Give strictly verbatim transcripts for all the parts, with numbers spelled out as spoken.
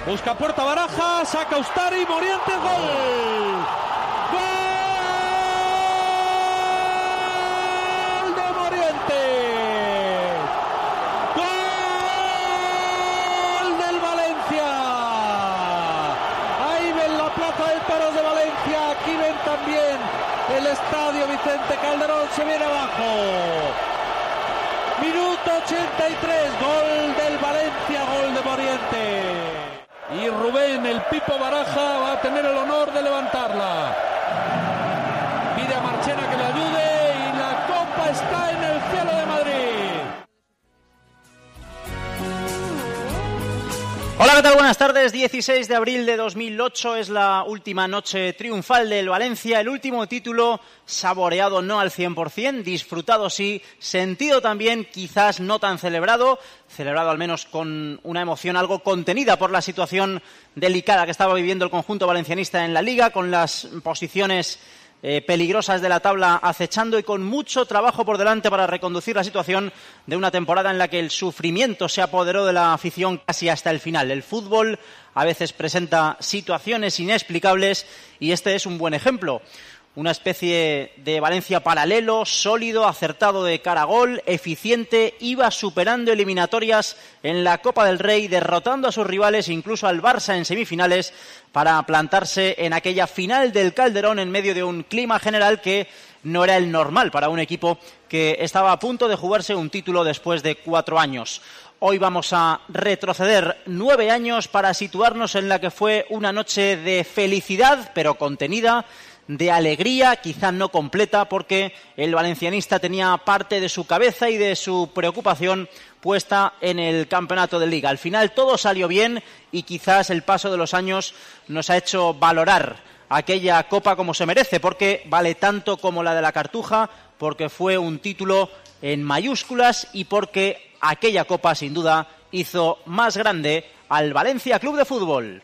Busca puerta Baraja, saca Ustari, Morientes, gol. ¡Gol de Morientes! ¡Gol del Valencia! Ahí ven la plaza de toros de Valencia, aquí ven también el estadio Vicente Calderón, se viene abajo. Minuto ochenta y tres, gol del Valencia, gol de Morientes. Y Rubén, el Pipo Baraja, va a tener el honor de levantarla. Pide a Marchena que le ayude y la copa está en el cielo de Madrid. Hola, ¿qué tal? Buenas tardes. dieciséis de abril de dos mil ocho es la última noche triunfal del Valencia, el último título saboreado no al cien por ciento, disfrutado sí, sentido también, quizás no tan celebrado, celebrado al menos con una emoción algo contenida por la situación delicada que estaba viviendo el conjunto valencianista en la Liga, con las posiciones Eh, peligrosas de la tabla acechando y con mucho trabajo por delante para reconducir la situación de una temporada en la que el sufrimiento se apoderó de la afición casi hasta el final. El fútbol a veces presenta situaciones inexplicables y este es un buen ejemplo. Una especie de Valencia paralelo, sólido, acertado de cara a gol, eficiente, iba superando eliminatorias en la Copa del Rey, derrotando a sus rivales, incluso al Barça en semifinales, para plantarse en aquella final del Calderón en medio de un clima general que no era el normal para un equipo que estaba a punto de jugarse un título después de cuatro años. Hoy vamos a retroceder nueve años para situarnos en la que fue una noche de felicidad, pero contenida, de alegría, quizá no completa, porque el valencianista tenía parte de su cabeza y de su preocupación puesta en el campeonato de Liga. Al final todo salió bien y quizás el paso de los años nos ha hecho valorar aquella copa como se merece, porque vale tanto como la de la Cartuja, porque fue un título en mayúsculas y porque aquella copa sin duda hizo más grande al Valencia Club de Fútbol.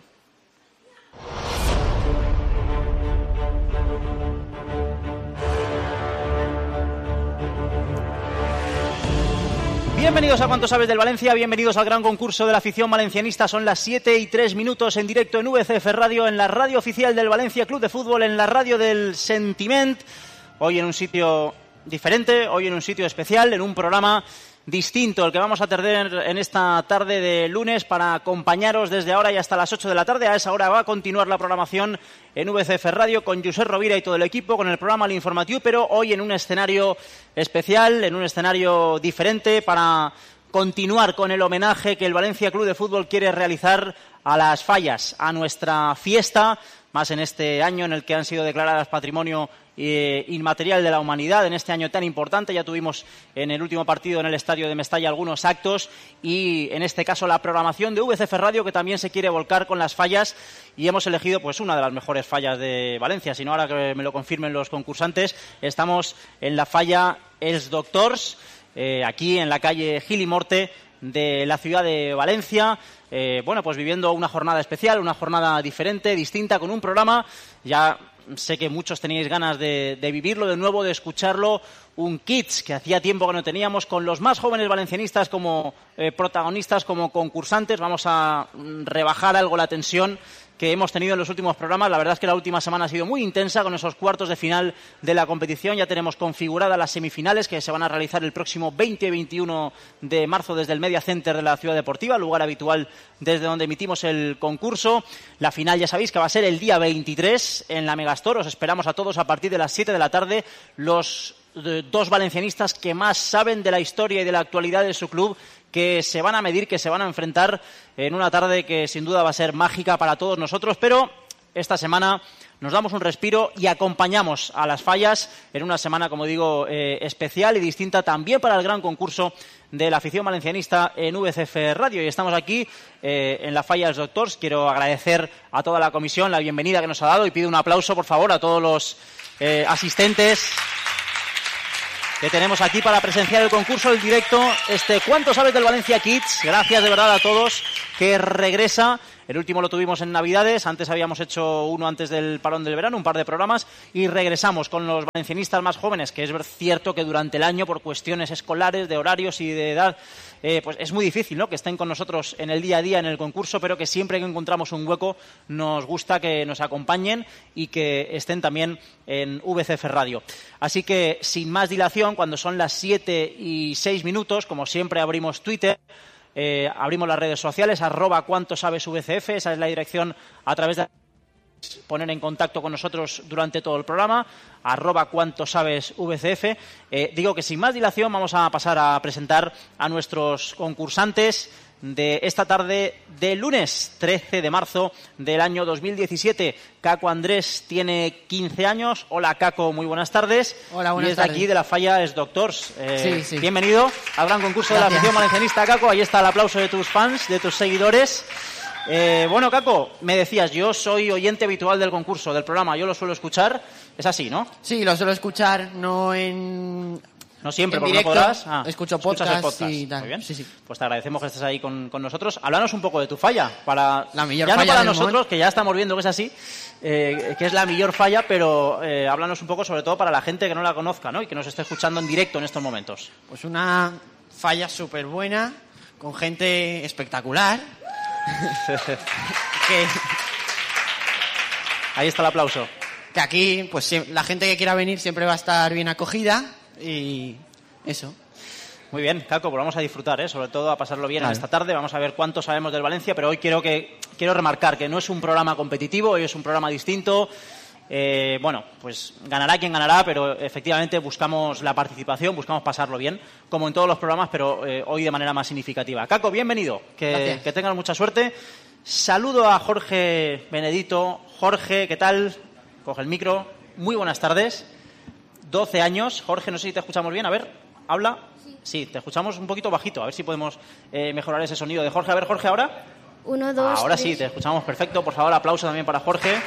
Bienvenidos a Cuánto Sabes del Valencia, bienvenidos al gran concurso de la afición valencianista. Son las siete y tres minutos en directo en V C F Radio, en la radio oficial del Valencia Club de Fútbol, en la radio del Sentiment. Hoy en un sitio diferente, hoy en un sitio especial, en un programa distinto, el que vamos a tener en esta tarde de lunes para acompañaros desde ahora y hasta las ocho de la tarde. A esa hora va a continuar la programación en V C F Radio con Josep Rovira y todo el equipo, con el programa El Informatiu, pero hoy en un escenario especial, en un escenario diferente, para continuar con el homenaje que el Valencia Club de Fútbol quiere realizar a las fallas, a nuestra fiesta, más en este año en el que han sido declaradas patrimonio eh, inmaterial de la humanidad, en este año tan importante. Ya tuvimos en el último partido en el estadio de Mestalla algunos actos y en este caso la programación de V C F Radio, que también se quiere volcar con las fallas, y hemos elegido pues una de las mejores fallas de Valencia, si no ahora que me lo confirmen los concursantes. Estamos en la falla Els Doctors, eh, aquí en la calle Gil y Morte de la ciudad de Valencia. Eh, bueno, pues viviendo una jornada especial, una jornada diferente, distinta, con un programa, ya sé que muchos teníais ganas de, de vivirlo de nuevo, de escucharlo, un Kids que hacía tiempo que no teníamos, con los más jóvenes valencianistas como eh, protagonistas, como concursantes. Vamos a rebajar algo la tensión que hemos tenido en los últimos programas. La verdad es que la última semana ha sido muy intensa con esos cuartos de final de la competición. Ya tenemos configuradas las semifinales que se van a realizar el próximo veinte y veintiuno de marzo desde el Media Center de la Ciudad Deportiva, lugar habitual desde donde emitimos el concurso. La final ya sabéis que va a ser el día veintitrés en la Megastore. Os esperamos a todos a partir de las siete de la tarde. Los eh, dos valencianistas que más saben de la historia y de la actualidad de su club, que se van a medir, que se van a enfrentar en una tarde que sin duda va a ser mágica para todos nosotros. Pero esta semana nos damos un respiro y acompañamos a las fallas en una semana, como digo, eh, especial y distinta también para el gran concurso de la afición valencianista en V C F Radio. Y estamos aquí eh, en la falla Els Doctors. Quiero agradecer a toda la comisión la bienvenida que nos ha dado y pido un aplauso, por favor, a todos los eh, asistentes que tenemos aquí para presenciar el concurso, el directo, este ¿Cuánto sabes del Valencia Kids? Gracias de verdad a todos que regresa. El último lo tuvimos en Navidades, antes habíamos hecho uno antes del parón del verano, un par de programas, y regresamos con los valencianistas más jóvenes, que es cierto que durante el año, por cuestiones escolares, de horarios y de edad, eh, pues es muy difícil, ¿no?, que estén con nosotros en el día a día en el concurso, pero que siempre que encontramos un hueco nos gusta que nos acompañen y que estén también en V C F Radio. Así que, sin más dilación, cuando son las siete y seis minutos, como siempre abrimos Twitter, Eh, abrimos las redes sociales, arroba cuánto sabes V C F, esa es la dirección a través de poner en contacto con nosotros durante todo el programa, arroba cuánto sabes V C F. Eh, digo que sin más dilación vamos a pasar a presentar a nuestros concursantes de esta tarde de lunes trece de marzo del año dos mil diecisiete. Caco Andrés tiene quince años. Hola, Caco, muy buenas tardes. Hola, buenas y desde tardes. aquí de la Falla es Doctors. Eh, sí, sí. Bienvenido al gran concurso Gracias. de la afición valencianista, Caco. Ahí está el aplauso de tus fans, de tus seguidores. Eh, bueno, Caco, me decías, yo soy oyente habitual del concurso, del programa, yo lo suelo escuchar. Es así, ¿no? Sí, lo suelo escuchar, no en... No siempre, en porque directo, no podrás. Ah, escucho podcast, podcast y tal. Muy bien. Sí, sí. Pues te agradecemos que estés ahí con, con nosotros. Háblanos un poco de tu falla. Para, la mejor ya falla no para del nosotros, momento. Que ya estamos viendo que es así, eh, que es la mejor falla, pero eh, háblanos un poco sobre todo para la gente que no la conozca, ¿no?, y que nos esté escuchando en directo en estos momentos. Pues una falla súper buena, con gente espectacular. que... Ahí está el aplauso. Que aquí, pues la gente que quiera venir siempre va a estar bien acogida y eso. Muy bien, Caco, pues vamos a disfrutar, ¿eh? Sobre todo a pasarlo bien, claro, esta tarde. Vamos a ver cuánto sabemos del Valencia, pero hoy quiero que quiero remarcar que no es un programa competitivo, hoy es un programa distinto. Eh, bueno, pues ganará quien ganará, pero efectivamente buscamos la participación, buscamos pasarlo bien, como en todos los programas, pero eh, hoy de manera más significativa. Caco, bienvenido, que, que tengas mucha suerte. Saludo a Jorge Benedito. Jorge, ¿qué tal? Coge el micro. Muy buenas tardes. doce años. Jorge, no sé si te escuchamos bien. A ver, habla. Sí, sí, te escuchamos un poquito bajito. A ver si podemos eh, mejorar ese sonido de Jorge. A ver, Jorge, ¿ahora? Uno, dos, Ahora tres. Sí, te escuchamos perfecto. Por favor, aplauso también para Jorge,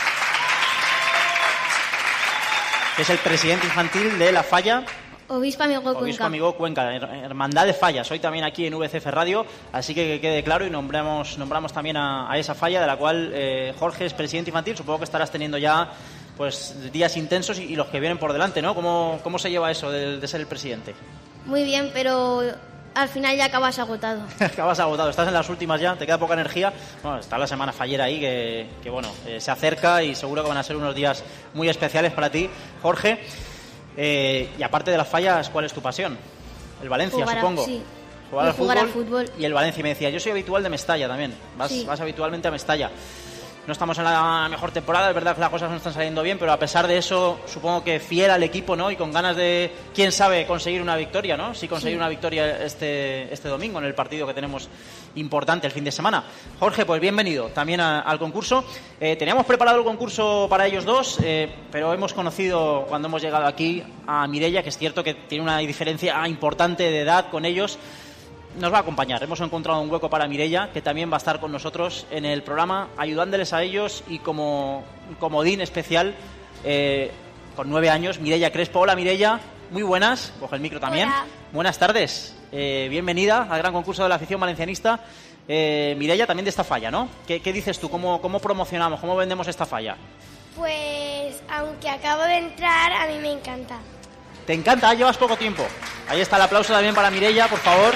que es el presidente infantil de La Falla. Obispo Amigo Cuenca. Obispo Amigo Cuenca, Hermandad de Fallas, hoy también aquí en V C F Radio, así que que quede claro y nombramos, nombramos también a, a esa falla de la cual eh, Jorge es presidente infantil. Supongo que estarás teniendo ya pues días intensos y, y los que vienen por delante, ¿no? ¿Cómo, cómo se lleva eso de, de ser el presidente? Muy bien, pero al final ya acabas agotado. Acabas agotado, estás en las últimas ya, te queda poca energía. Bueno, está la semana fallera ahí que, que bueno, eh, se acerca y seguro que van a ser unos días muy especiales para ti, Jorge. Eh, y aparte de las fallas, ¿cuál es tu pasión? El Valencia, jugar a, supongo. Sí. Jugar, y al, jugar fútbol al fútbol. Y el Valencia. Y me decía, yo soy habitual de Mestalla también. Vas, sí. vas habitualmente a Mestalla. No estamos en la mejor temporada, es verdad que las cosas no están saliendo bien, pero a pesar de eso, supongo que fiel al equipo, ¿no? Y con ganas de, quién sabe, conseguir una victoria, ¿no? Sí, conseguir sí. una victoria este, este domingo en el partido que tenemos importante el fin de semana. Jorge, pues bienvenido también a, al concurso. Eh, teníamos preparado el concurso para ellos dos, eh, pero hemos conocido cuando hemos llegado aquí a Mireia, que es cierto que tiene una diferencia importante de edad con ellos. Nos va a acompañar. Hemos encontrado un hueco para Mireia, que también va a estar con nosotros en el programa, ayudándoles a ellos y como comodín especial, eh, con nueve años, Mireia Crespo. Hola, Mireia. Muy buenas. Coge el micro también. Hola. Buenas tardes. Eh, bienvenida al gran concurso de la afición valencianista. Eh, Mireia, también de esta falla, ¿no? ¿Qué, qué dices tú? ¿Cómo, ¿Cómo promocionamos? ¿Cómo vendemos esta falla? Pues, aunque acabo de entrar, a mí me encanta. ¿Te encanta? Llevas poco tiempo. Ahí está el aplauso también para Mireia, por favor.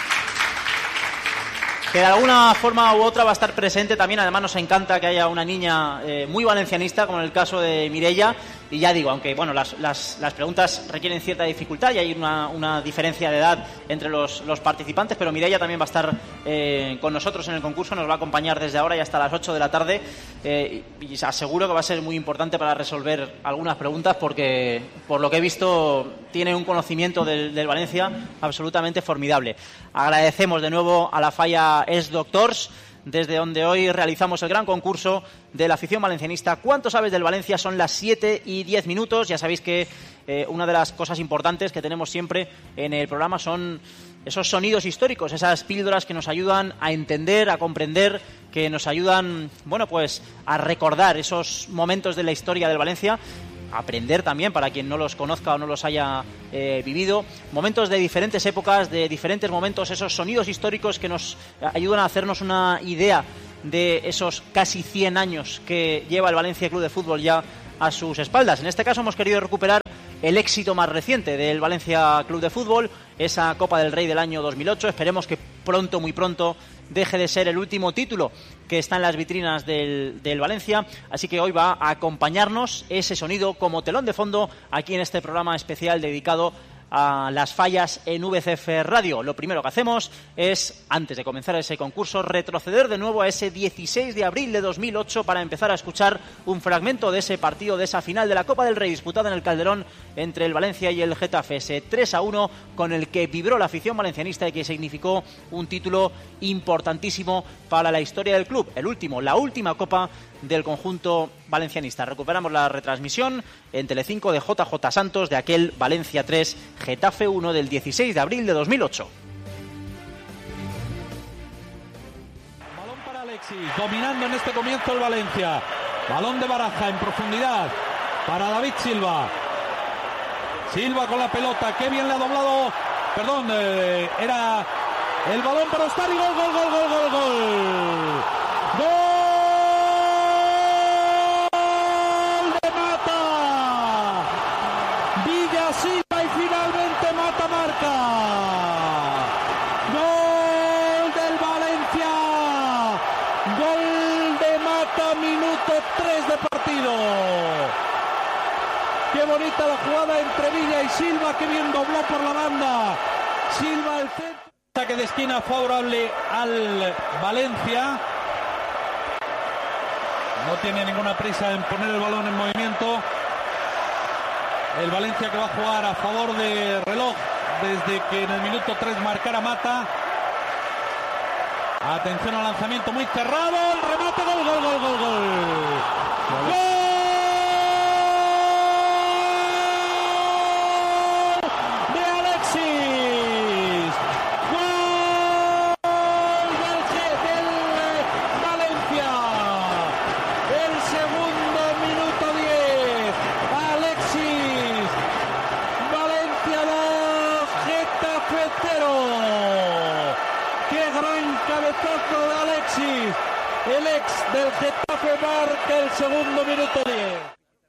Que de alguna forma u otra va a estar presente también. Además nos encanta que haya una niña eh, muy valencianista, como en el caso de Mireia. Y ya digo, aunque bueno, las, las, las preguntas requieren cierta dificultad y hay una, una diferencia de edad entre los, los participantes, pero Mireia también va a estar eh, con nosotros en el concurso, nos va a acompañar desde ahora y hasta las ocho de la tarde, eh, y aseguro que va a ser muy importante para resolver algunas preguntas porque, por lo que he visto, tiene un conocimiento del, del Valencia absolutamente formidable. Agradecemos de nuevo a la Falla Es Doctors, desde donde hoy realizamos el gran concurso de la afición valencianista. ¿Cuánto sabes del Valencia? Son las siete y diez minutos. Ya sabéis que eh, una de las cosas importantes que tenemos siempre en el programa son esos sonidos históricos, esas píldoras que nos ayudan a entender, a comprender, que nos ayudan, bueno, pues a recordar esos momentos de la historia del Valencia. aprender también para quien no los conozca o no los haya eh, vivido. Momentos de diferentes épocas, de diferentes momentos, esos sonidos históricos que nos ayudan a hacernos una idea de esos casi cien años que lleva el Valencia Club de Fútbol ya a sus espaldas. En este caso hemos querido recuperar el éxito más reciente del Valencia Club de Fútbol, esa Copa del Rey del año dos mil ocho. Esperemos que pronto, muy pronto, deje de ser el último título que está en las vitrinas del, del Valencia. Así que hoy va a acompañarnos ese sonido como telón de fondo aquí en este programa especial dedicado a las fallas en V C F Radio. Lo primero que hacemos es, antes de comenzar ese concurso, retroceder de nuevo a ese dieciséis de abril de dos mil ocho para empezar a escuchar un fragmento de ese partido, de esa final de la Copa del Rey disputada en el Calderón entre el Valencia y el Getafe, ese tres a uno con el que vibró la afición valencianista y que significó un título importantísimo para la historia del club, el último, la última Copa del conjunto valencianista. Recuperamos la retransmisión en Telecinco de J J Santos de aquel Valencia tres, Getafe uno del dieciséis de abril de dos mil ocho. Balón para Alexis, dominando en este comienzo el Valencia. Balón de Baraja en profundidad para David Silva. Silva con la pelota, qué bien le ha doblado. Perdón, eh, era el balón para Ostari. Gol, gol, gol, gol, gol, gol. ¡Gol! Silva y finalmente Mata marca. Gol del Valencia. Gol de Mata, minuto tres de partido. Qué bonita la jugada entre Villa y Silva, que bien dobló por la banda. Silva al centro. Saque de esquina favorable al Valencia. No tiene ninguna prisa en poner el balón en movimiento. El Valencia que va a jugar a favor de reloj desde que en el minuto tres marcara Mata. Atención al lanzamiento muy cerrado, el remate, gol, gol, gol, gol, gol. ¡Gol de Alexis! ¡Gol del, del Valencia! El segundo, minuto diez. Alexis. Valencia dos, Getafe cero. ¡Qué gran cabezazo de Alexis! El ex del Getafe marca el segundo, minuto diez.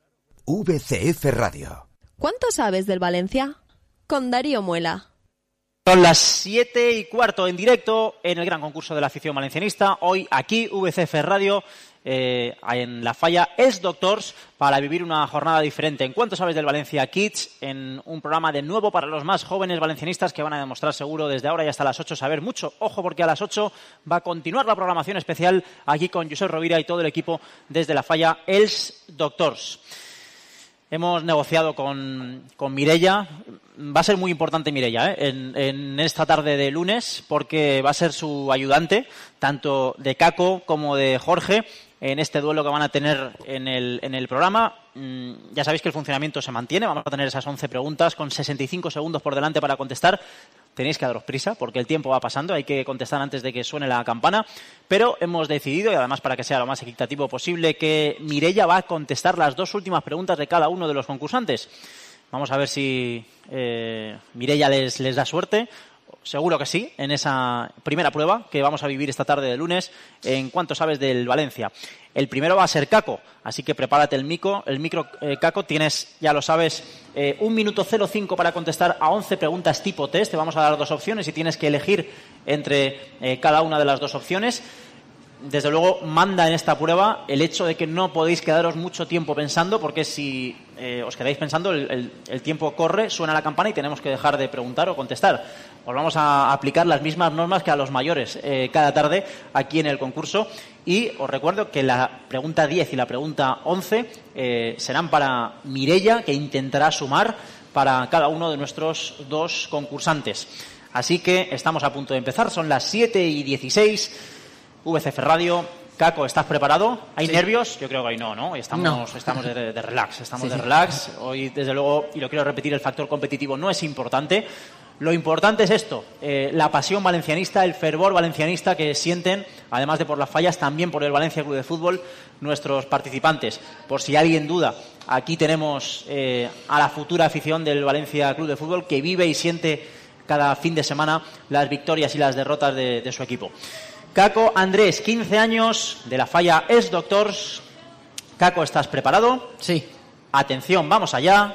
V C F Radio. ¿Cuánto sabes del Valencia? Con Darío Muela. Son las siete y cuarto en directo en el gran concurso de la afición valencianista. Hoy aquí, V C F Radio, eh, en la falla Els Doctors, para vivir una jornada diferente. ¿En cuánto sabes del Valencia Kids? En un programa de nuevo para los más jóvenes valencianistas que van a demostrar seguro desde ahora y hasta las ocho saber mucho. Ojo, porque a las ocho va a continuar la programación especial aquí con Josep Rovira y todo el equipo desde la falla Els Doctors. Hemos negociado con, con Mireia. Va a ser muy importante Mireia, ¿eh? en, en esta tarde de lunes, porque va a ser su ayudante, tanto de Caco como de Jorge, en este duelo que van a tener en el, en el programa. Mm, ya sabéis que el funcionamiento se mantiene. Vamos a tener esas once preguntas con sesenta y cinco segundos por delante para contestar. Tenéis que daros prisa porque el tiempo va pasando, hay que contestar antes de que suene la campana, pero hemos decidido, y además para que sea lo más equitativo posible, que Mireia va a contestar las dos últimas preguntas de cada uno de los concursantes. Vamos a ver si eh, Mireia les, les da suerte. Seguro que sí, en esa primera prueba que vamos a vivir esta tarde de lunes. En cuanto sabes del Valencia. El primero va a ser Caco, así que prepárate el micro, el micro eh, Caco. Tienes, ya lo sabes, eh, un minuto cero cinco para contestar a once preguntas tipo test. Te vamos a dar dos opciones y tienes que elegir entre eh, cada una de las dos opciones. Desde luego manda en esta prueba el hecho de que no podéis quedaros mucho tiempo pensando, porque si eh, os quedáis pensando el, el, el tiempo corre, suena la campana y tenemos que dejar de preguntar o contestar. Os vamos a aplicar las mismas normas que a los mayores eh, cada tarde aquí en el concurso. Y os recuerdo que la pregunta diez y la pregunta once eh, serán para Mireia, que intentará sumar para cada uno de nuestros dos concursantes. Así que estamos a punto de empezar, son las siete y dieciséis. V C F Radio. Caco, ¿estás preparado? ¿Hay sí. nervios? Yo creo que hoy no, ¿no? Estamos, no. estamos de, de relax, estamos sí, de relax. Sí. Hoy, desde luego, y lo quiero repetir, el factor competitivo no es importante. Lo importante es esto, eh, la pasión valencianista, el fervor valencianista que sienten, además de por las fallas, también por el Valencia Club de Fútbol, nuestros participantes. Por si alguien duda, aquí tenemos eh, a la futura afición del Valencia Club de Fútbol que vive y siente cada fin de semana las victorias y las derrotas de, de su equipo. Caco Andrés, quince años, de la falla Es Doctors. Caco, ¿estás preparado? Sí. Atención, vamos allá.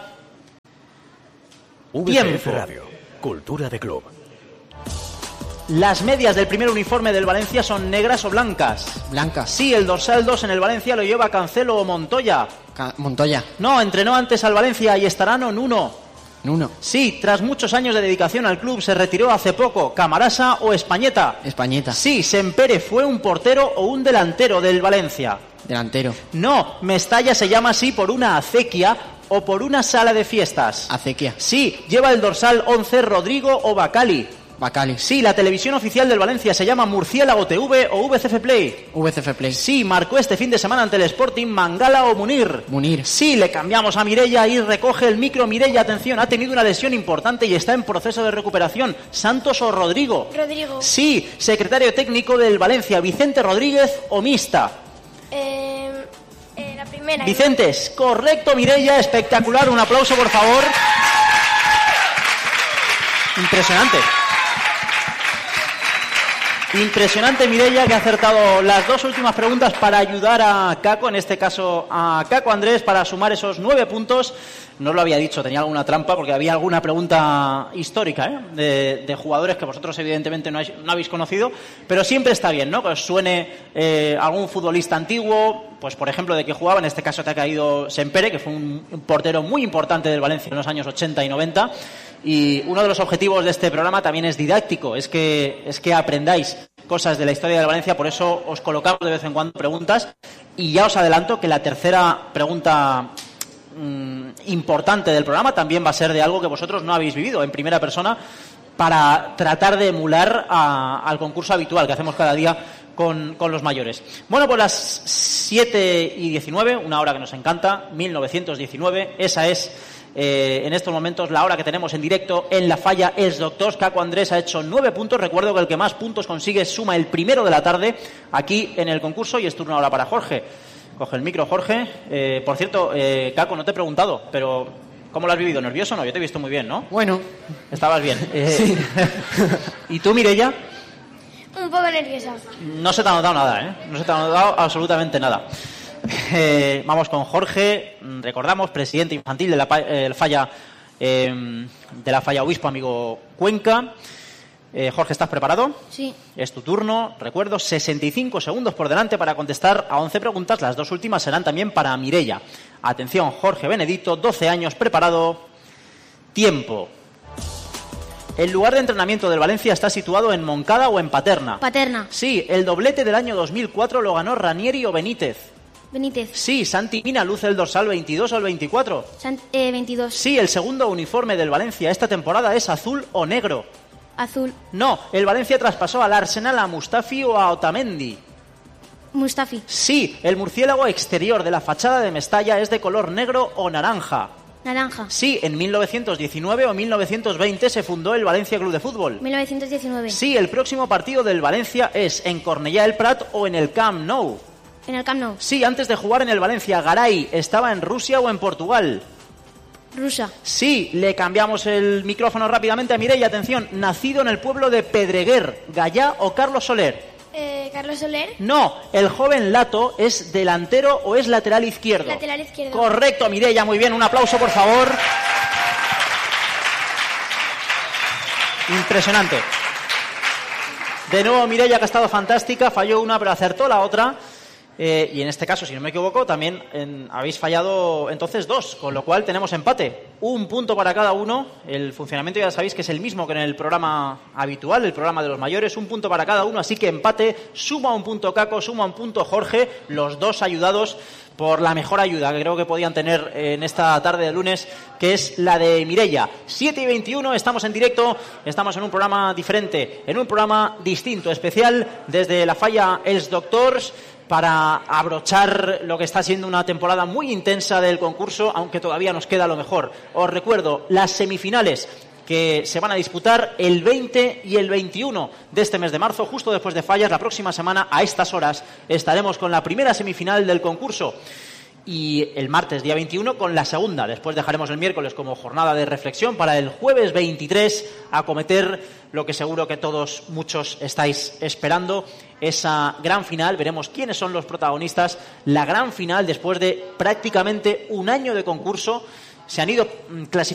V C F Radio. Cultura de club. Las medias del primer uniforme del Valencia son negras o blancas. Blancas. Sí, el dorsal dos en el Valencia lo lleva Cancelo o Montoya. Ca- Montoya. No, entrenó antes al Valencia y estará en Nuno. Nuno. Sí, tras muchos años de dedicación al club se retiró hace poco Camarasa o Españeta. Españeta. Sí, Sempere fue un portero o un delantero del Valencia. Delantero. No, Mestalla se llama así por una acequia o por una sala de fiestas. Acequia. Sí, lleva el dorsal once Rodrigo o Bacali. Bacali. Sí, la televisión oficial del Valencia se llama Murciélago T V o V C F Play. V C F Play. Sí, marcó este fin de semana ante el Sporting Mangala o Munir. Munir. Sí, le cambiamos a Mireia y recoge el micro. Mireia, atención, ha tenido una lesión importante y está en proceso de recuperación. ¿Santos o Rodrigo? Rodrigo. Sí, secretario técnico del Valencia, Vicente Rodríguez o Mista. Eh, eh, la primera. Vicentes, correcto, Mireia, espectacular, un aplauso por favor. Impresionante. Impresionante, Mireia, que ha acertado las dos últimas preguntas para ayudar a Caco, en este caso a Caco Andrés, para sumar esos nueve puntos. No os lo había dicho, tenía alguna trampa porque había alguna pregunta histórica, ¿eh? de, de jugadores que vosotros evidentemente no, hay, no habéis conocido, pero siempre está bien, ¿no? Que os suene eh, algún futbolista antiguo, pues por ejemplo de que jugaba, en este caso te ha caído Sempere, que fue un, un portero muy importante del Valencia en los años ochenta y noventa. Y uno de los objetivos de este programa también es didáctico, es que, es que aprendáis cosas de la historia del Valencia, por eso os colocamos de vez en cuando preguntas. Y ya os adelanto que la tercera pregunta mmm, importante del programa también va a ser de algo que vosotros no habéis vivido en primera persona, para tratar de emular a, al concurso habitual que hacemos cada día con, con los mayores. Bueno, pues las siete y diecinueve, una hora que nos encanta, mil novecientos diecinueve, esa es... Eh, en estos momentos la hora que tenemos en directo en la falla Es Doctors. Caco Andrés ha hecho nueve puntos. Recuerdo que el que más puntos consigue suma el primero de la tarde aquí en el concurso, y es turno ahora para Jorge. Coge el micro, Jorge. Eh, por cierto, eh, Caco, no te he preguntado, pero ¿cómo lo has vivido? ¿Nervioso o no? Yo te he visto muy bien, ¿no? Bueno. Estabas bien. Eh, Sí. ¿Y tú, Mireia? Un poco nerviosa. No se te ha notado nada, ¿eh? No se te ha notado absolutamente nada. Eh, vamos con Jorge, recordamos, presidente infantil de la eh, falla eh, de la falla Obispo Amigo Cuenca. eh, Jorge, ¿estás preparado? Sí. Es tu turno, recuerdo, sesenta y cinco segundos por delante para contestar a once preguntas. Las dos últimas serán también para Mireia. Atención, Jorge Benedito, doce años, preparado. Tiempo. ¿El lugar de entrenamiento del Valencia está situado en Moncada o en Paterna? Paterna. Sí. ¿El doblete del año dos mil cuatro lo ganó Ranieri o Benítez? Benítez. Sí. ¿Santi Mina luce el dorsal veintidós o el veinticuatro? Sant- eh, veintidós. Sí. ¿El segundo uniforme del Valencia esta temporada es azul o negro? Azul. No. ¿El Valencia traspasó al Arsenal a Mustafi o a Otamendi? Mustafi. Sí. ¿El murciélago exterior de la fachada de Mestalla es de color negro o naranja? Naranja. Sí. ¿En mil novecientos diecinueve o mil novecientos veinte se fundó el Valencia Club de Fútbol? mil novecientos diecinueve. Sí. ¿El próximo partido del Valencia es en Cornellà del Prat o en el Camp Nou? En el Camp Nou. Sí. ¿Antes de jugar en el Valencia, Garay estaba en Rusia o en Portugal? Rusa. Sí. Le cambiamos el micrófono rápidamente a Mireia. Atención. ¿Nacido en el pueblo de Pedreguer, Gallá o Carlos Soler? Eh, Carlos Soler. No. ¿El joven Lato es delantero o es lateral izquierdo? Lateral izquierdo. Correcto, Mireia, muy bien. Un aplauso, por favor. Impresionante. De nuevo, Mireia, que ha estado fantástica. Falló una, pero acertó la otra. Eh, y en este caso, si no me equivoco, también en, habéis fallado entonces dos, con lo cual tenemos empate. Un punto para cada uno. El funcionamiento ya sabéis que es el mismo que en el programa habitual, el programa de los mayores. Un punto para cada uno, así que empate. Suma un punto Caco, suma un punto Jorge. Los dos ayudados por la mejor ayuda que creo que podían tener en esta tarde de lunes, que es la de Mireia. siete y veintiuno, estamos en directo, estamos en un programa diferente, en un programa distinto, especial, desde la falla Els Doctors, para abrochar lo que está siendo una temporada muy intensa del concurso, aunque todavía nos queda lo mejor. Os recuerdo, las semifinales que se van a disputar el veinte y el veintiuno de este mes de marzo, justo después de Fallas. La próxima semana, a estas horas, estaremos con la primera semifinal del concurso. Y el martes, día veintiuno, con la segunda. Después dejaremos el miércoles como jornada de reflexión para el jueves veintitrés acometer lo que seguro que todos, muchos, estáis esperando, esa gran final. Veremos quiénes son los protagonistas. La gran final, después de prácticamente un año de concurso, se han ido clasificando